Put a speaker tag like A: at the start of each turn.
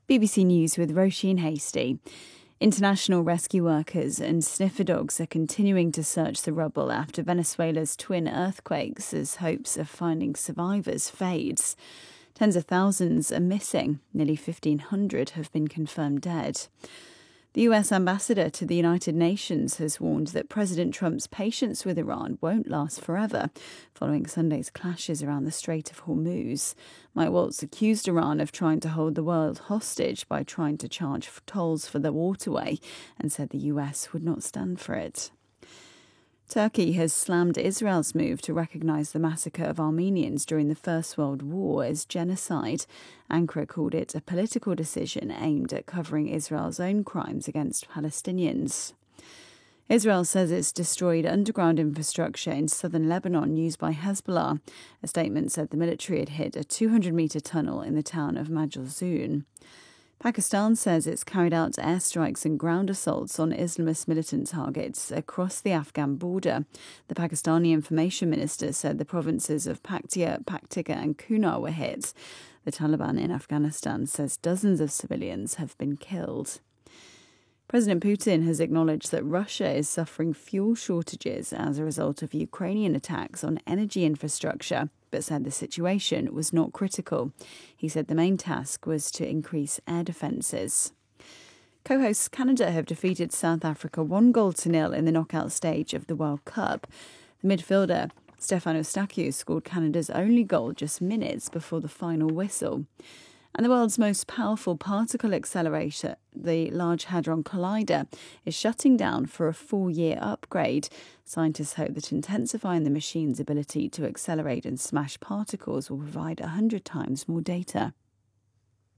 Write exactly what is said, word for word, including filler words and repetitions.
A: B B C News with Roisin Hasty. International rescue workers and sniffer dogs are continuing to search the rubble after Venezuela's twin earthquakes as hopes of finding survivors fades. Tens of thousands are missing. Nearly fifteen hundred have been confirmed dead. The U S ambassador to the United Nations has warned that President Trump's patience with Iran won't last forever, following Sunday's clashes around the Strait of Hormuz. Mike Waltz accused Iran of trying to hold the world hostage by trying to charge tolls for the waterway and said the U S would not stand for it. Turkey has slammed Israel's move to recognise the massacre of Armenians during the First World War as genocide. Ankara called it a political decision aimed at covering Israel's own crimes against Palestinians. Israel says it's destroyed underground infrastructure in southern Lebanon used by Hezbollah. A statement said the military had hit a two hundred metre tunnel in the town of Majal-Zoon. Pakistan says it's carried out airstrikes and ground assaults on Islamist militant targets across the Afghan border. The Pakistani information minister said the provinces of Paktia, Paktika and Kunar were hit. The Taliban in Afghanistan says dozens of civilians have been killed. President Putin has acknowledged that Russia is suffering fuel shortages as a result of Ukrainian attacks on energy infrastructure, but said the situation was not critical. He said the main task was to increase air defences. Co-hosts Canada have defeated South Africa one goal to nil in the knockout stage of the World Cup. The midfielder Stefan Eustachiou scored Canada's only goal just minutes before the final whistle. And the world's most powerful particle accelerator, the Large Hadron Collider, is shutting down for a four-year upgrade. Scientists hope that intensifying the machine's ability to accelerate and smash particles will provide one hundred times more data.